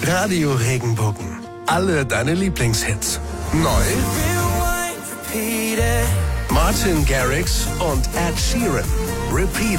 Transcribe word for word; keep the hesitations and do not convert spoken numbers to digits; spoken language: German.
Radio Regenbogen. Alle deine Lieblingshits. Neu Martin Garrix und Ed Sheeran. Repeat.